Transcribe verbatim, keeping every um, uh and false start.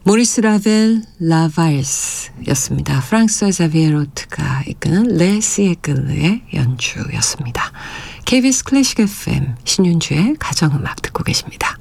모리스 라벨 라발스였습니다. 프랑스와 자비에로트가 이끄는 레 시에글르의 연주였습니다. 케이비에스 클래식 에프엠 신윤주의 가정음악 듣고 계십니다.